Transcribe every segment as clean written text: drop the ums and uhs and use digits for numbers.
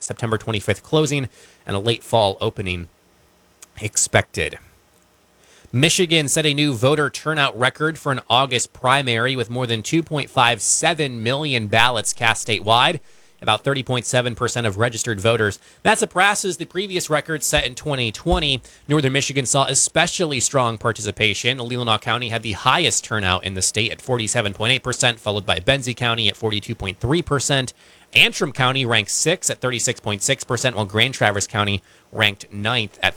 September 25th closing and a late fall opening expected. Michigan set a new voter turnout record for an August primary with more than 2.57 million ballots cast statewide, about 30.7% of registered voters. That surpasses the previous record set in 2020. Northern Michigan saw especially strong participation. Leelanau County had the highest turnout in the state at 47.8%, followed by Benzie County at 42.3%. Antrim County ranked 6th at 36.6%, while Grand Traverse County ranked 9th at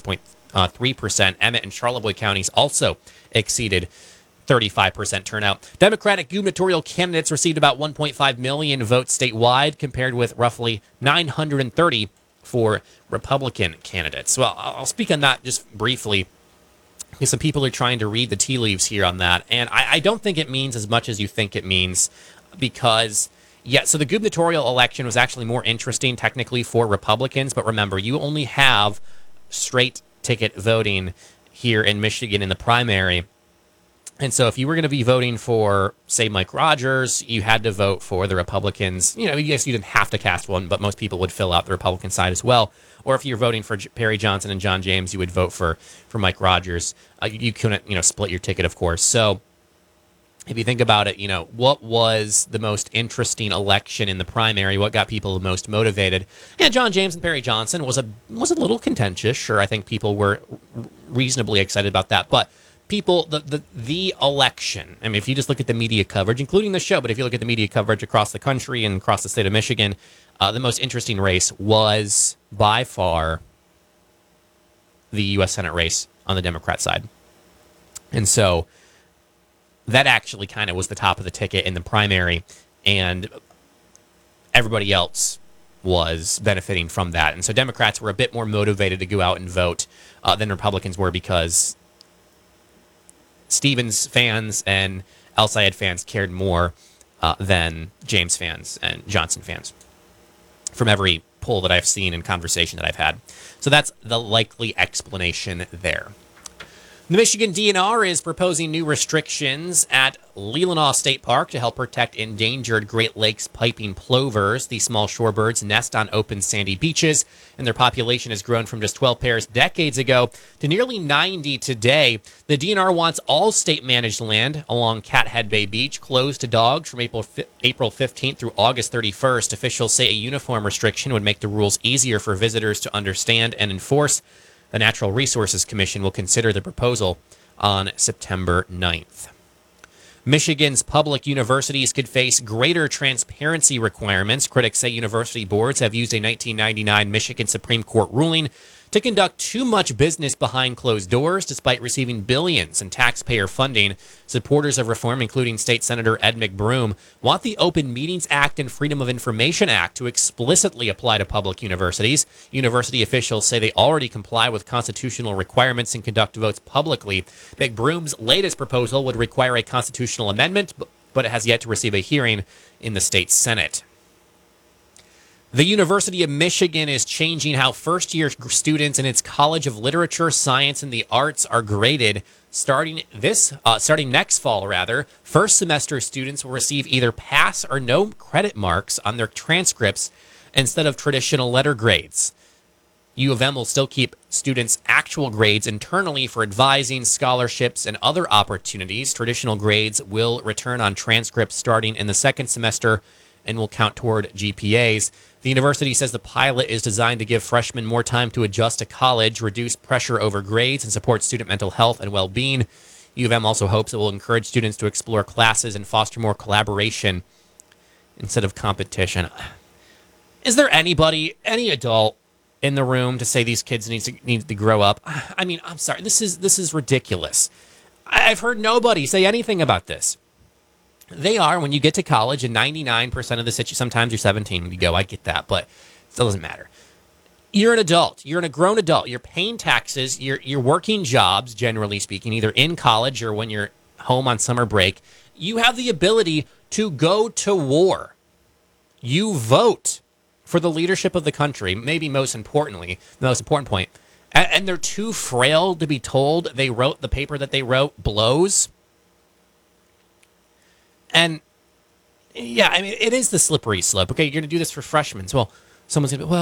36.3%. Emmett and Charlevoix counties also exceeded 35% turnout. Democratic gubernatorial candidates received about 1.5 million votes statewide, compared with roughly 930 for Republican candidates. Well, I'll speak on that just briefly, because some people are trying to read the tea leaves here on that, and I don't think it means as much as you think it means, because so the gubernatorial election was actually more interesting technically for Republicans, but remember, you only have straight ticket voting here in Michigan in the primary. And so if you were going to be voting for, say, Mike Rogers, you had to vote for the Republicans. I guess you didn't have to cast one, but most people would fill out the Republican side as well. Or if you're voting for Perry Johnson and John James, you would vote for Mike Rogers. You couldn't, split your ticket, of course. So if you think about it, what was the most interesting election in the primary? What got people the most motivated? Yeah, John James and Perry Johnson was a little contentious. Sure, I think people were reasonably excited about that. But people, the election, I mean, if you just look at the media coverage, including the show, but if you look at the media coverage across the country and across the state of Michigan, the most interesting race was by far the U.S. Senate race on the Democrat side. And so that actually kind of was the top of the ticket in the primary, and everybody else was benefiting from that. And so Democrats were a bit more motivated to go out and vote than Republicans were, because Stevens fans and El Sayed fans cared more than James fans and Johnson fans, from every poll that I've seen and conversation that I've had. So that's the likely explanation there. The Michigan DNR is proposing new restrictions at Leelanau State Park to help protect endangered Great Lakes piping plovers. These small shorebirds nest on open sandy beaches, and their population has grown from just 12 pairs decades ago to nearly 90 today. The DNR wants all state-managed land along Cathead Bay Beach closed to dogs from April 15th through August 31st. Officials say a uniform restriction would make the rules easier for visitors to understand and enforce. The Natural Resources Commission will consider the proposal on September 9th. Michigan's public universities could face greater transparency requirements. Critics say university boards have used a 1999 Michigan Supreme Court ruling to conduct too much business behind closed doors, despite receiving billions in taxpayer funding. Supporters of reform, including State Senator Ed McBroom, want the Open Meetings Act and Freedom of Information Act to explicitly apply to public universities. University officials say they already comply with constitutional requirements and conduct votes publicly. McBroom's latest proposal would require a constitutional amendment, but it has yet to receive a hearing in the state Senate. The University of Michigan is changing how first-year students in its College of Literature, Science, and the Arts are graded. Starting next fall, first semester students will receive either pass or no credit marks on their transcripts instead of traditional letter grades. U of M will still keep students' actual grades internally for advising, scholarships, and other opportunities. Traditional grades will return on transcripts starting in the second semester and will count toward GPAs. The university says the pilot is designed to give freshmen more time to adjust to college, reduce pressure over grades, and support student mental health and well-being. U of M also hopes it will encourage students to explore classes and foster more collaboration instead of competition. Is there anybody, any adult in the room to say these kids need to grow up? I mean, I'm sorry. This is ridiculous. I've heard nobody say anything about this. They are, when you get to college, and 99% of the situation, sometimes you're 17 when you go, I get that, but it doesn't matter. You're an adult. You're a grown adult. You're paying taxes. You're working jobs, generally speaking, either in college or when you're home on summer break. You have the ability to go to war. You vote for the leadership of the country, maybe most importantly, the most important point. And they're too frail to be told they wrote the paper that they wrote blows. And, yeah, I mean, it is the slippery slope. Okay, you're going to do this for freshmen. Well, someone's going to be, well,